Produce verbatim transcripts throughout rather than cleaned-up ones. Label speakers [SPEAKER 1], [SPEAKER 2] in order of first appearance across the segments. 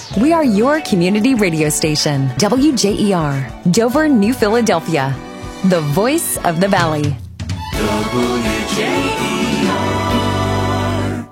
[SPEAKER 1] We are your community radio station, W J E R, Dover, New Philadelphia, the voice of the Valley.
[SPEAKER 2] W J E R.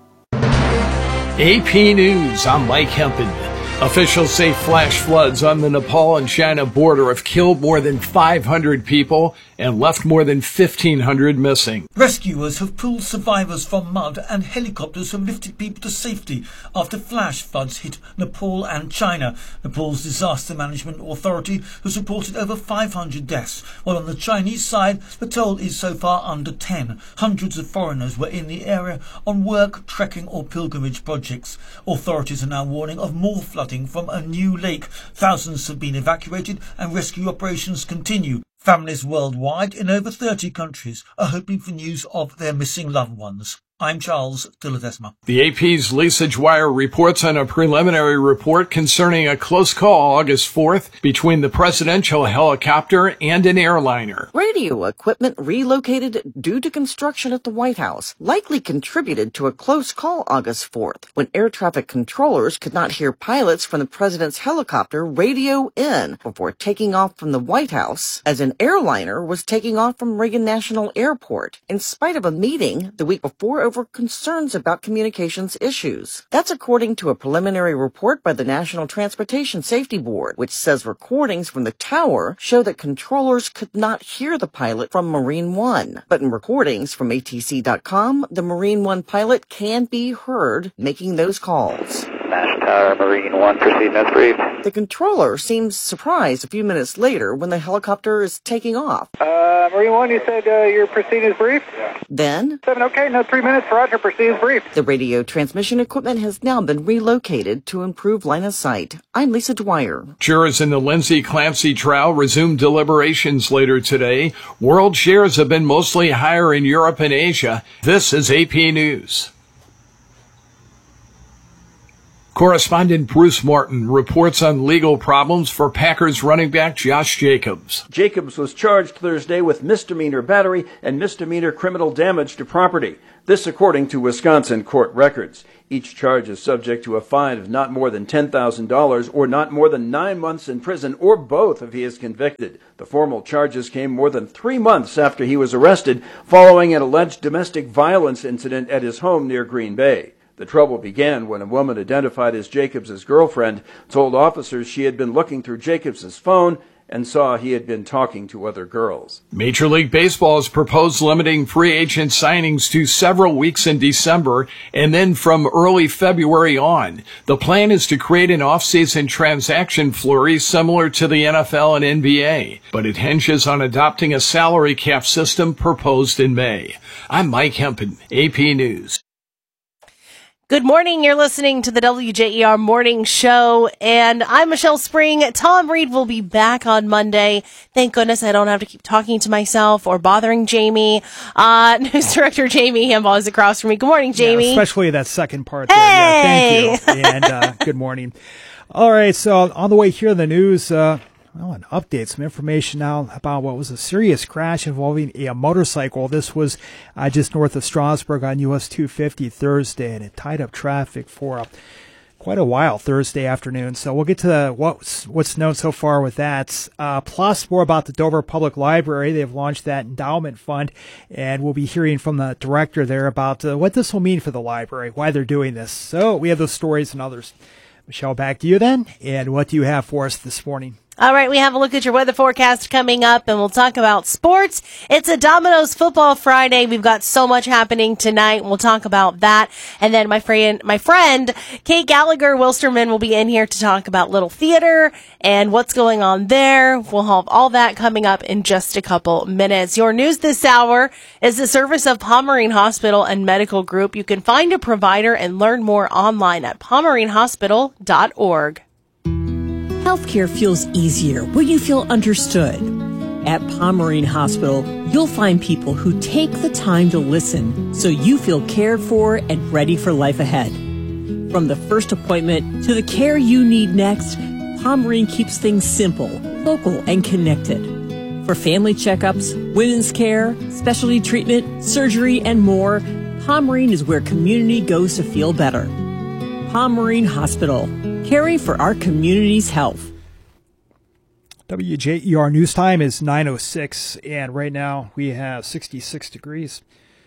[SPEAKER 3] A P News, I'm Mike Hempen. Officials say flash floods on the Nepal and China border have killed more than five hundred people and left more than fifteen hundred missing.
[SPEAKER 4] Rescuers have pulled survivors from mud and helicopters have lifted people to safety after flash floods hit Nepal and China. Nepal's Disaster Management Authority has reported over five hundred deaths, while on the Chinese side, the toll is so far under ten. Hundreds of foreigners were in the area on work, trekking or pilgrimage projects. Authorities are now warning of more flooding from a new lake. Thousands have been evacuated and rescue operations continue. Families worldwide in over thirty countries are hoping for news of their missing loved ones. I'm Charles Dilladesma.
[SPEAKER 3] The A P's Lisa Dwyer reports on a preliminary report concerning a close call August fourth between the presidential helicopter and an airliner.
[SPEAKER 5] Radio equipment relocated due to construction at the White House likely contributed to a close call August fourth when air traffic controllers could not hear pilots from the president's helicopter radio in before taking off from the White House as an airliner was taking off from Reagan National Airport in spite of a meeting the week before over concerns about communications issues. That's according to a preliminary report by the National Transportation Safety Board, which says recordings from the tower show that controllers could not hear the pilot from Marine One. But in recordings from A T C dot com, the Marine One pilot can be heard making those calls.
[SPEAKER 6] Nash Tower, Marine One, proceed as brief.
[SPEAKER 5] The controller seems surprised a few minutes later when the helicopter is taking off.
[SPEAKER 6] Uh, Marine One, you said uh, you're proceeding as brief?
[SPEAKER 5] Yeah. Then?
[SPEAKER 6] Seven, okay, no, three minutes, Roger, proceed as brief.
[SPEAKER 5] The radio transmission equipment has now been relocated to improve line of sight. I'm Lisa Dwyer.
[SPEAKER 3] Jurors in the Lindsay Clancy trial resumed deliberations later today. World shares have been mostly higher in Europe and Asia. This is A P News. Correspondent Bruce Martin reports on legal problems for Packers running back Josh Jacobs.
[SPEAKER 7] Jacobs was charged Thursday with misdemeanor battery and misdemeanor criminal damage to property. This according to Wisconsin court records. Each charge is subject to a fine of not more than ten thousand dollars or not more than nine months in prison or both if he is convicted. The formal charges came more than three months after he was arrested following an alleged domestic violence incident at his home near Green Bay. The trouble began when a woman identified as Jacobs' girlfriend told officers she had been looking through Jacobs' phone and saw he had been talking to other girls.
[SPEAKER 3] Major League Baseball has proposed limiting free agent signings to several weeks in December and then from early February on. The plan is to create an off-season transaction flurry similar to the N F L and N B A, but it hinges on adopting a salary cap system proposed in May. I'm Mike Hempen, A P News.
[SPEAKER 8] Good morning. You're listening to the W J E R Morning Show, and I'm Michelle Spring. Tom Reed will be back on Monday. Thank goodness I don't have to keep talking to myself or bothering Jamie. Uh, News Director Jamie Hambaugh is across from me. Good morning, Jamie.
[SPEAKER 9] Yeah, especially that second part
[SPEAKER 8] hey!
[SPEAKER 9] there. Yeah, thank you. And uh, good morning. All right, so on the way here in the news, uh, well, an update, some information now about what was a serious crash involving a, a motorcycle. This was uh, just north of Strasburg on U S two fifty Thursday, and it tied up traffic for uh, quite a while Thursday afternoon. So we'll get to the, what's, what's known so far with that. Uh, plus, more about the Dover Public Library. They've launched that endowment fund, and we'll be hearing from the director there about uh, what this will mean for the library, why they're doing this. So we have those stories and others. Michelle, back to you then. And what do you have for us this morning?
[SPEAKER 8] All right, we have a look at your weather forecast coming up, and we'll talk about sports. It's a Domino's Football Friday. We've got so much happening tonight. We'll talk about that. And then my friend, my friend, Kate Gallagher Wilsterman will be in here to talk about Little Theater and what's going on there. We'll have all that coming up in just a couple minutes. Your news this hour is the service of Pomerene Hospital and Medical Group. You can find a provider and learn more online at pomerene hospital dot org.
[SPEAKER 10] Healthcare feels easier when you feel understood. At Pomerene Hospital, you'll find people who take the time to listen so you feel cared for and ready for life ahead. From the first appointment to the care you need next, Pomerene keeps things simple, local, and connected. For family checkups, women's care, specialty treatment, surgery, and more, Pomerene is where community goes to feel better. Palm Marine Hospital, caring for our community's health.
[SPEAKER 9] W J E R news time is nine oh six, and right now we have sixty-six degrees.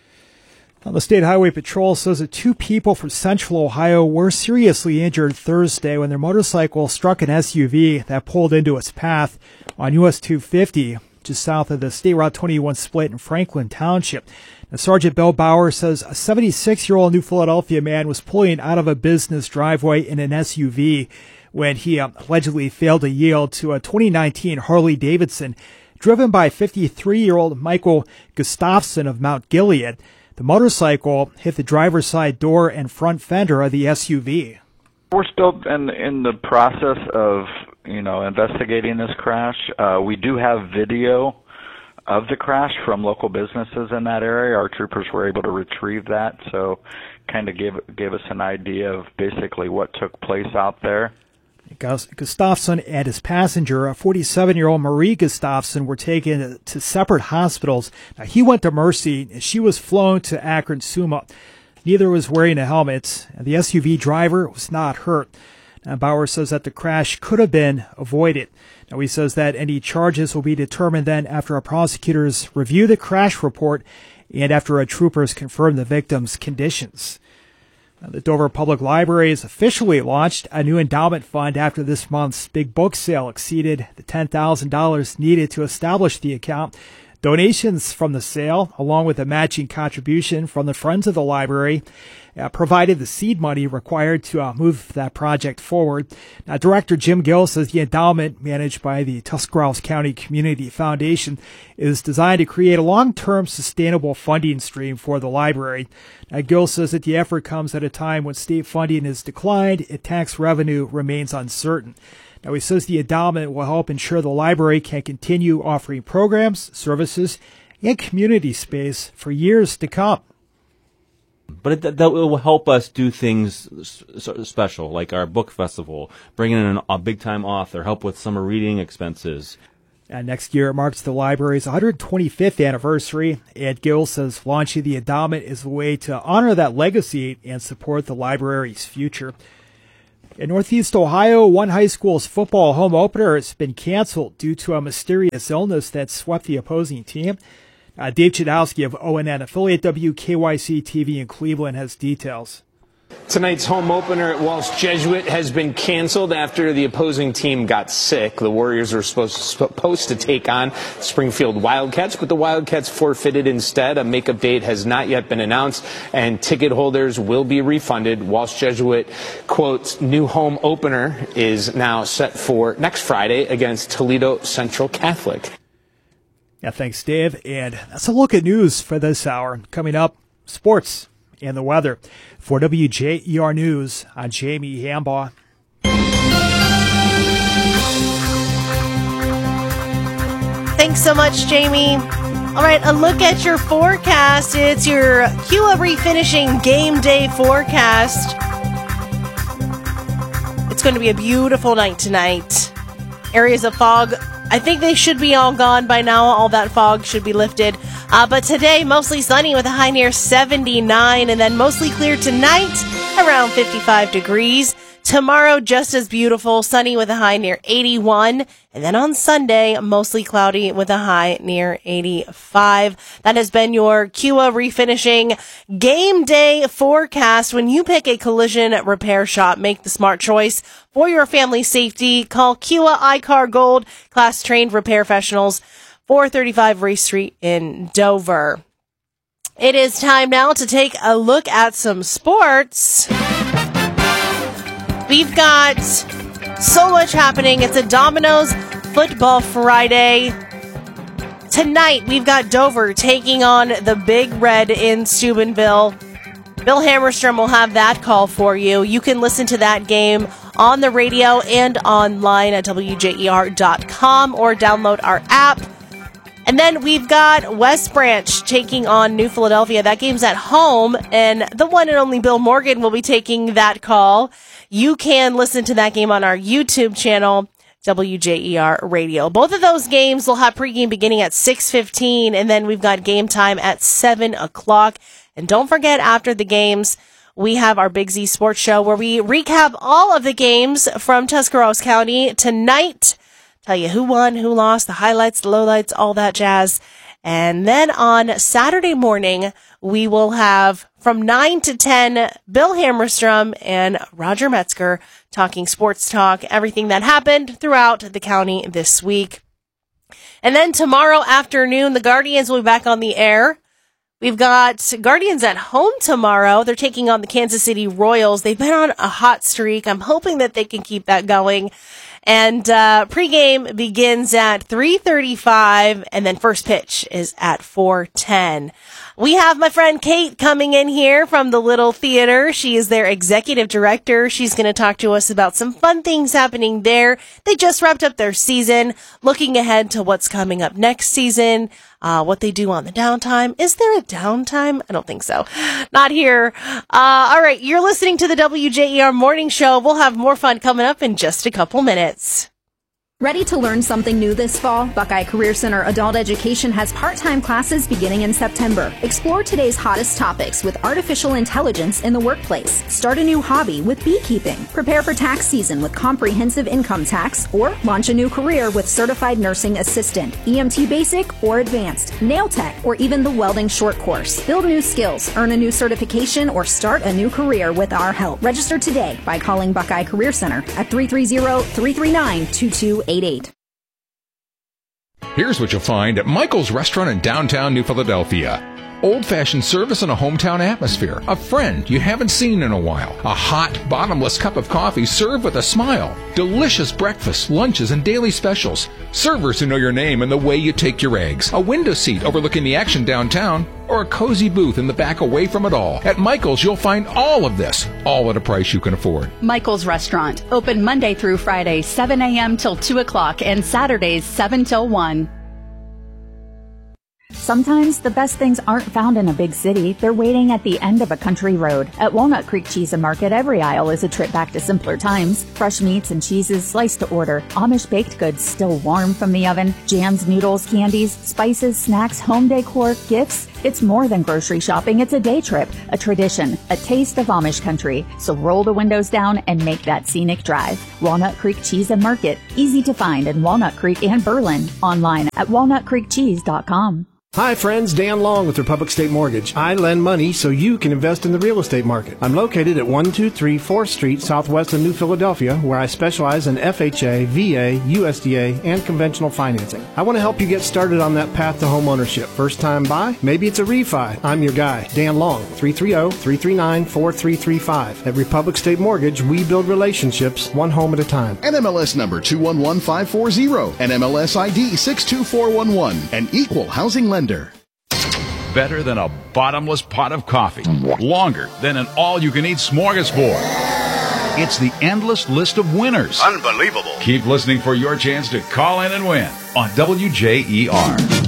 [SPEAKER 9] Now, the State Highway Patrol says that two people from Central Ohio were seriously injured Thursday when their motorcycle struck an S U V that pulled into its path on U S two fifty, just south of the State Route twenty-one split in Franklin Township. Now, Sergeant Bill Bauer says a seventy-six-year-old New Philadelphia man was pulling out of a business driveway in an S U V when he uh, allegedly failed to yield to a twenty nineteen Harley Davidson driven by fifty-three-year-old Michael Gustafson of Mount Gilead. The motorcycle hit the driver's side door and front fender of the S U V.
[SPEAKER 11] We're still in in the process of, you know, investigating this crash. Uh, we do have video of the crash from local businesses in that area. Our troopers were able to retrieve that, so kind of gave gave us an idea of basically what took place out there.
[SPEAKER 9] Gustafson and his passenger, a forty-seven-year-old Marie Gustafson, were taken to separate hospitals. Now, he went to Mercy, and she was flown to Akron Suma. Neither was wearing a helmet, and the S U V driver was not hurt. Now, Bauer says that the crash could have been avoided. Now, he says that any charges will be determined then after our prosecutors review the crash report and after our troopers confirm the victim's conditions. The Dover Public Library has officially launched a new endowment fund after this month's big book sale exceeded the ten thousand dollars needed to establish the account. Donations from the sale, along with a matching contribution from the Friends of the Library, uh, provided the seed money required to uh, move that project forward. Now, Director Jim Gill says the endowment, managed by the Tuscarawas County Community Foundation, is designed to create a long-term sustainable funding stream for the library. Now, Gill says that the effort comes at a time when state funding has declined and tax revenue remains uncertain. Now, he says the endowment will help ensure the library can continue offering programs, services, and community space for years to come.
[SPEAKER 12] But it, that, that will help us do things special, like our book festival, bringing in a big-time author, help with summer reading expenses.
[SPEAKER 9] And next year it marks the library's one hundred twenty-fifth anniversary. Ed Gill says launching the endowment is a way to honor that legacy and support the library's future. In Northeast Ohio, one high school's football home opener has been canceled due to a mysterious illness that swept the opposing team. Uh, Dave Chudowski of O N N affiliate W K Y C T V in Cleveland has details.
[SPEAKER 13] Tonight's home opener at Walsh Jesuit has been canceled after the opposing team got sick. The Warriors were supposed, supposed to take on Springfield Wildcats, but the Wildcats forfeited instead. A makeup date has not yet been announced, and ticket holders will be refunded. Walsh Jesuit, quote, new home opener is now set for next Friday against Toledo Central Catholic.
[SPEAKER 9] Yeah, thanks, Dave. And that's a look at news for this hour. Coming up, sports and the weather. For W J E R News, I'm Jamie Hambaugh.
[SPEAKER 8] Thanks so much, Jamie. All right, a look at your forecast. It's your Q A refinishing game day forecast. It's going to be a beautiful night tonight. Areas of fog, I think they should be all gone by now. All that fog should be lifted. Uh, but today, mostly sunny with a high near seventy-nine, and then mostly clear tonight, around fifty-five degrees. Tomorrow, just as beautiful, sunny with a high near eighty-one. And then on Sunday, mostly cloudy with a high near eighty-five. That has been your Q A refinishing game day forecast. When you pick a collision repair shop, make the smart choice for your family's safety. Call Q A iCar Gold, class trained repair professionals, four thirty-five Race Street in Dover. It is time now to take a look at some sports. We've got so much happening. It's a Domino's Football Friday. Tonight, we've got Dover taking on the Big Red in Steubenville. Bill Hammerstrom will have that call for you. You can listen to that game on the radio and online at W J E R dot com or download our app. And then we've got West Branch taking on New Philadelphia. That game's at home, and the one and only Bill Morgan will be taking that call. You can listen to that game on our YouTube channel, W J E R Radio. Both of those games will have pregame beginning at six fifteen, and then we've got game time at seven o'clock. And don't forget, after the games, we have our Big Z Sports Show where we recap all of the games from Tuscarawas County tonight. Tell you who won, who lost, the highlights, the lowlights, all that jazz. And then on Saturday morning, we will have from nine to ten, Bill Hammerstrom and Roger Metzger talking sports talk, everything that happened throughout the county this week. And then tomorrow afternoon, the Guardians will be back on the air. We've got Guardians at home tomorrow. They're taking on the Kansas City Royals. They've been on a hot streak. I'm hoping that they can keep that going. And uh pregame begins at three thirty-five, and then first pitch is at four ten. We have my friend Kate coming in here from the Little Theater. She is their executive director. She's going to talk to us about some fun things happening there. They just wrapped up their season, looking ahead to what's coming up next season, uh, what they do on the downtime. Is there a downtime? I don't think so. Not here. Uh, all right. You're listening to the W J E R Morning Show. We'll have more fun coming up in just a couple minutes.
[SPEAKER 14] Ready to learn something new this fall? Buckeye Career Center Adult Education has part-time classes beginning in September. Explore today's hottest topics with artificial intelligence in the workplace. Start a new hobby with beekeeping. Prepare for tax season with comprehensive income tax, or launch a new career with certified nursing assistant, E M T basic or advanced, nail tech, or even the welding short course. Build new skills, earn a new certification, or start a new career with our help. Register today by calling Buckeye Career Center at three three zero, three three nine, two two eight eight.
[SPEAKER 15] Here's what you'll find at Michael's Restaurant in downtown New Philadelphia. Old-fashioned service in a hometown atmosphere. A friend you haven't seen in a while. A hot, bottomless cup of coffee served with a smile. Delicious breakfasts, lunches, and daily specials. Servers who know your name and the way you take your eggs. A window seat overlooking the action downtown. Or a cozy booth in the back away from it all. At Michael's, you'll find all of this, all at a price you can afford.
[SPEAKER 16] Michael's Restaurant, open Monday through Friday, seven a.m. till two o'clock, and Saturdays, seven till one.
[SPEAKER 17] Sometimes the best things aren't found in a big city. They're waiting at the end of a country road. At Walnut Creek Cheese and Market, every aisle is a trip back to simpler times. Fresh meats and cheeses sliced to order. Amish baked goods still warm from the oven. Jams, noodles, candies, spices, snacks, home decor, gifts. It's more than grocery shopping. It's a day trip, a tradition, a taste of Amish country. So roll the windows down and make that scenic drive. Walnut Creek Cheese and Market. Easy to find in Walnut Creek and Berlin. Online at walnut creek cheese dot com.
[SPEAKER 18] Hi friends, Dan Long with Republic State Mortgage. I lend money so you can invest in the real estate market. I'm located at one two three fourth Street, southwest of New Philadelphia, where I specialize in F H A, V A, U S D A, and conventional financing. I want to help you get started on that path to home ownership. First time buy? Maybe it's a refi. I'm your guy, Dan Long, three three zero, three three nine, four three three five. At Republic State Mortgage, we build relationships one home at a time.
[SPEAKER 19] N M L S number two one one five four zero, N M L S I D six two four one one, an equal housing lender.
[SPEAKER 20] Better than a bottomless pot of coffee. Longer than an all-you-can-eat smorgasbord. It's the endless list of winners.
[SPEAKER 21] Unbelievable.
[SPEAKER 20] Keep listening for your chance to call in and win on W J E R.